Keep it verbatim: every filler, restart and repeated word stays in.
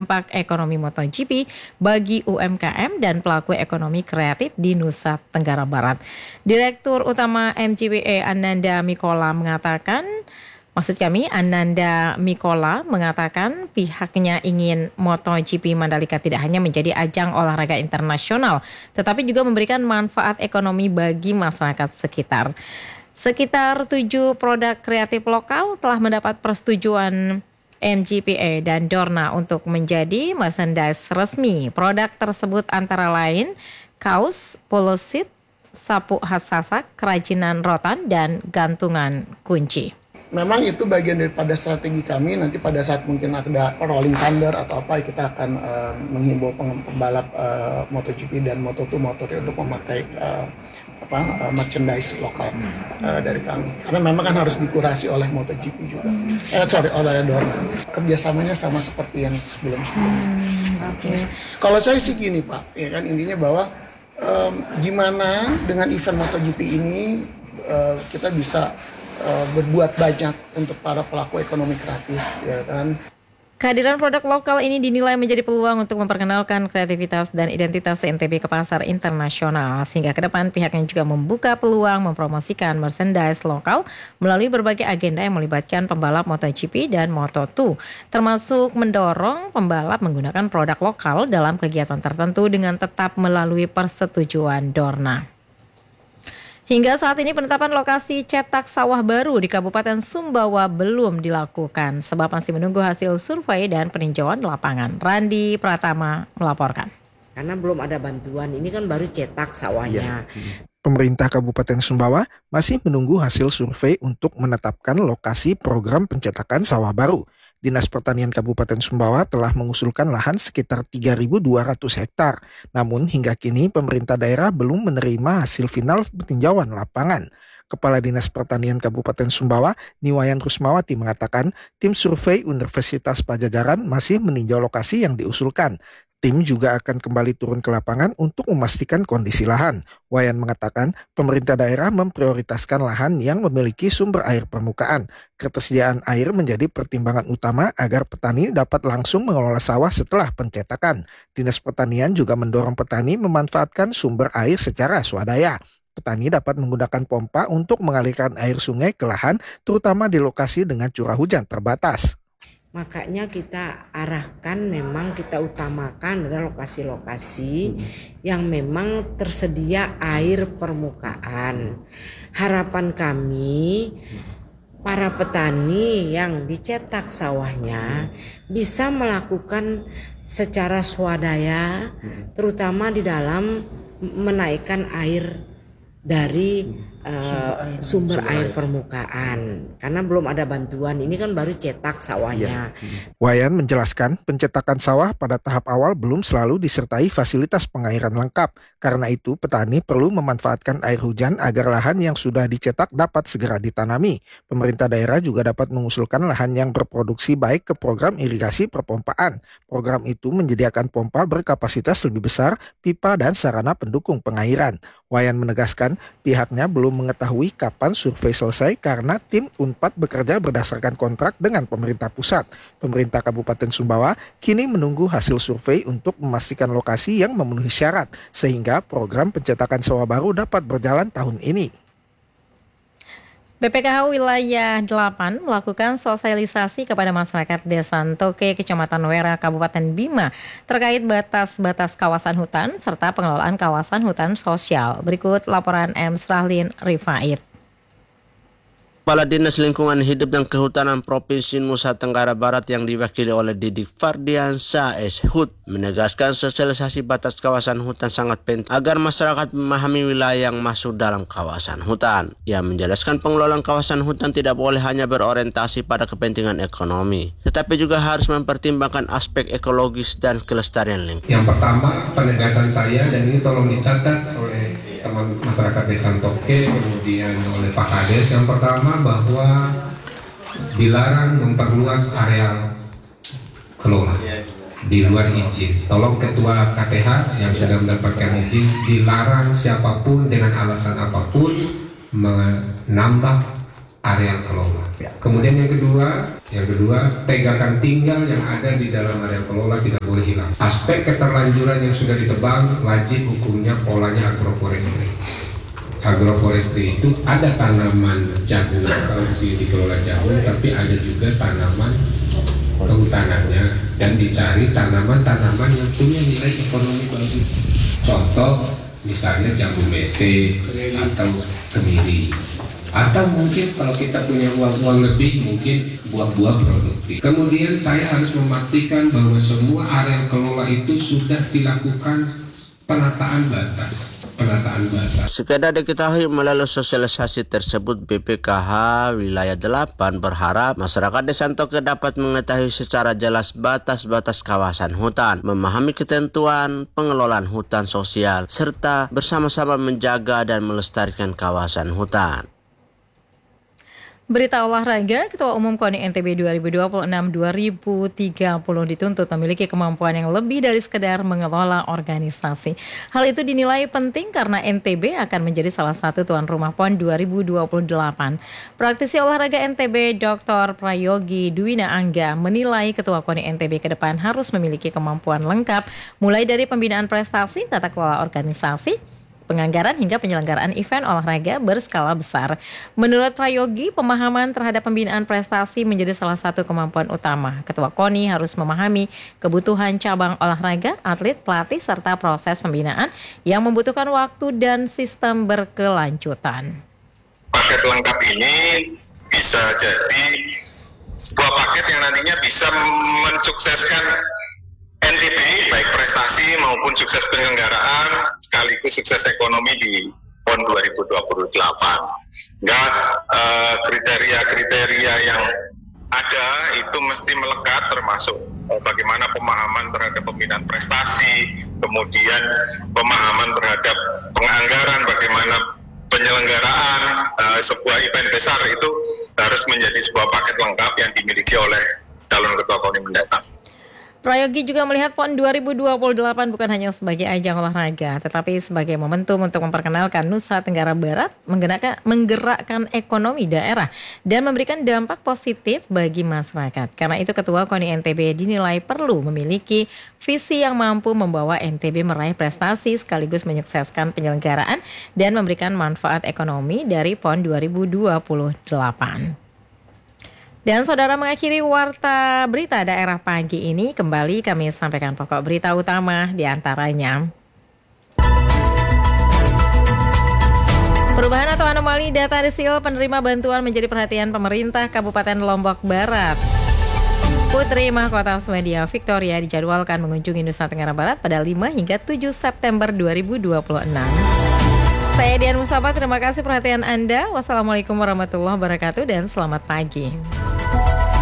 dampak ekonomi MotoGP bagi U M K M dan pelaku ekonomi kreatif di Nusa Tenggara Barat. Direktur Utama M G P A Ananda Mikola mengatakan, maksud kami Ananda Mikola mengatakan pihaknya ingin MotoGP Mandalika tidak hanya menjadi ajang olahraga internasional, tetapi juga memberikan manfaat ekonomi bagi masyarakat sekitar. Sekitar tujuh produk kreatif lokal telah mendapat persetujuan M G P A dan Dorna untuk menjadi merchandise resmi. Produk tersebut antara lain kaos, polosit, sapu khas Sasak, kerajinan rotan, dan gantungan kunci. Memang itu bagian daripada strategi kami. Nanti pada saat mungkin ada rolling thunder atau apa, kita akan uh, menghimbau pembalap uh, MotoGP dan Moto dua, Moto tiga untuk memakai uh, apa uh, merchandise lokal uh, dari kami. Karena memang kan harus dikurasi oleh MotoGP juga. Eh sorry oleh Dorna. Kerjasamanya sama seperti yang sebelum-sebelumnya. Hmm, Oke. Okay. Kalau saya sih gini Pak, ya kan intinya bahwa um, gimana dengan event MotoGP ini uh, kita bisa Uh, berbuat banyak untuk para pelaku ekonomi kreatif, ya kan. Kehadiran produk lokal ini dinilai menjadi peluang untuk memperkenalkan kreativitas dan identitas N T B ke pasar internasional. Sehingga ke depan pihaknya juga membuka peluang mempromosikan merchandise lokal melalui berbagai agenda yang melibatkan pembalap MotoGP dan Moto dua, termasuk mendorong pembalap menggunakan produk lokal dalam kegiatan tertentu dengan tetap melalui persetujuan Dorna. Hingga saat ini penetapan lokasi cetak sawah baru di Kabupaten Sumbawa belum dilakukan sebab masih menunggu hasil survei dan peninjauan lapangan. Randi Pratama melaporkan. Karena belum ada bantuan, ini kan baru cetak sawahnya. Ya. Pemerintah Kabupaten Sumbawa masih menunggu hasil survei untuk menetapkan lokasi program pencetakan sawah baru. Dinas Pertanian Kabupaten Sumbawa telah mengusulkan lahan sekitar tiga ribu dua ratus hektar. Namun hingga kini pemerintah daerah belum menerima hasil final peninjauan lapangan. Kepala Dinas Pertanian Kabupaten Sumbawa, Niwayan Rusmawati mengatakan tim survei Universitas Pajajaran masih meninjau lokasi yang diusulkan. Tim juga akan kembali turun ke lapangan untuk memastikan kondisi lahan. Wayan mengatakan pemerintah daerah memprioritaskan lahan yang memiliki sumber air permukaan. Ketersediaan air menjadi pertimbangan utama agar petani dapat langsung mengelola sawah setelah pencetakan. Dinas Pertanian juga mendorong petani memanfaatkan sumber air secara swadaya. Petani dapat menggunakan pompa untuk mengalirkan air sungai ke lahan, terutama di lokasi dengan curah hujan terbatas. Makanya kita arahkan, memang kita utamakan adalah lokasi-lokasi hmm. yang memang tersedia air permukaan. Harapan kami para petani yang dicetak sawahnya bisa melakukan secara swadaya, terutama di dalam menaikkan air dari uh, sumber air permukaan, karena belum ada bantuan. Ini kan baru cetak sawahnya. Ya. Wayan menjelaskan pencetakan sawah pada tahap awal belum selalu disertai fasilitas pengairan lengkap. Karena itu petani perlu memanfaatkan air hujan agar lahan yang sudah dicetak dapat segera ditanami. Pemerintah daerah juga dapat mengusulkan lahan yang berproduksi baik ke program irigasi perpompaan. Program itu menyediakan pompa berkapasitas lebih besar, pipa dan sarana pendukung pengairan. Wayan menegaskan pihaknya belum mengetahui kapan survei selesai karena tim Unpad bekerja berdasarkan kontrak dengan pemerintah pusat. Pemerintah Kabupaten Sumbawa kini menunggu hasil survei untuk memastikan lokasi yang memenuhi syarat sehingga program pencetakan sawah baru dapat berjalan tahun ini. B P K H Wilayah delapan melakukan sosialisasi kepada masyarakat Desa Ntoke, Kecamatan Wera, Kabupaten Bima terkait batas-batas kawasan hutan serta pengelolaan kawasan hutan sosial. Berikut laporan M. Srahlin Rifait. Kepala Dinas Lingkungan Hidup dan Kehutanan Provinsi Nusa Tenggara Barat yang diwakili oleh Didik Fardiansa S. Hud menegaskan sosialisasi batas kawasan hutan sangat penting agar masyarakat memahami wilayah yang masuk dalam kawasan hutan. Ia menjelaskan pengelolaan kawasan hutan tidak boleh hanya berorientasi pada kepentingan ekonomi, tetapi juga harus mempertimbangkan aspek ekologis dan kelestarian lingkungan. Yang pertama, penegasan saya, dan ini tolong dicatat oleh teman masyarakat Desa Ntoke, kemudian oleh Pak Kades. Yang pertama bahwa dilarang memperluas areal kelola di luar izin. Tolong Ketua K T H yang sudah mendapatkan izin, dilarang siapapun dengan alasan apapun menambah area kelola. Kemudian yang kedua, yang kedua tegakkan tinggal yang ada di dalam area kelola tidak boleh hilang. Aspek keterlanjuran yang sudah ditebang wajib hukumnya polanya agroforestry. Agroforestry itu ada tanaman jagung, kalau di sini dikelola jagung, tapi ada juga tanaman kehutanannya, dan dicari tanaman-tanaman yang punya nilai ekonomi bagus. Contoh misalnya jambu mete atau kemiri, atau mungkin kalau kita punya uang-uang lebih mungkin buah-buah produktif. Kemudian saya harus memastikan bahwa semua area kelola itu sudah dilakukan penataan batas. Penataan batas. Sekedar diketahui melalui sosialisasi tersebut, B P K H Wilayah delapan berharap masyarakat Desa Antoke dapat mengetahui secara jelas batas-batas kawasan hutan, memahami ketentuan pengelolaan hutan sosial, serta bersama-sama menjaga dan melestarikan kawasan hutan. Berita olahraga, Ketua Umum KONI N T B dua ribu dua puluh enam sampai dua ribu tiga puluh dituntut memiliki kemampuan yang lebih dari sekedar mengelola organisasi. Hal itu dinilai penting karena N T B akan menjadi salah satu tuan rumah PON dua ribu dua puluh delapan. Praktisi olahraga N T B Doktor Prayogi Dwina Angga menilai Ketua KONI N T B ke depan harus memiliki kemampuan lengkap, mulai dari pembinaan prestasi, tata kelola organisasi, penganggaran hingga penyelenggaraan event olahraga berskala besar. Menurut Prayogi, pemahaman terhadap pembinaan prestasi menjadi salah satu kemampuan utama. Ketua KONI harus memahami kebutuhan cabang olahraga, atlet, pelatih, serta proses pembinaan yang membutuhkan waktu dan sistem berkelanjutan. Paket lengkap ini bisa jadi sebuah paket yang nantinya bisa mensukseskan N T B, baik prestasi maupun sukses penyelenggaraan sekaligus sukses ekonomi di PON dua ribu dua puluh delapan. Enggak, eh, kriteria-kriteria yang ada itu mesti melekat, termasuk eh, bagaimana pemahaman terhadap pembinaan prestasi, kemudian pemahaman terhadap penganggaran, bagaimana penyelenggaraan eh, sebuah event besar itu harus menjadi sebuah paket lengkap yang dimiliki oleh calon ketua KONI mendatang. Prayogi juga melihat PON dua ribu dua puluh delapan bukan hanya sebagai ajang olahraga, tetapi sebagai momentum untuk memperkenalkan Nusa Tenggara Barat, menggerakkan, menggerakkan ekonomi daerah, dan memberikan dampak positif bagi masyarakat. Karena itu Ketua KONI N T B dinilai perlu memiliki visi yang mampu membawa N T B meraih prestasi sekaligus menyukseskan penyelenggaraan dan memberikan manfaat ekonomi dari PON dua ribu dua puluh delapan. Dan saudara, mengakhiri Warta Berita Daerah pagi ini, kembali kami sampaikan pokok berita utama di antaranya. Perubahan atau anomali data desil penerima bantuan menjadi perhatian pemerintah Kabupaten Lombok Barat. Putri Mahkota Swedia Victoria dijadwalkan mengunjungi Nusa Tenggara Barat pada lima hingga tujuh September dua ribu dua puluh enam. Saya Dian Mustafa, terima kasih perhatian Anda. Wassalamualaikum warahmatullahi wabarakatuh dan selamat pagi.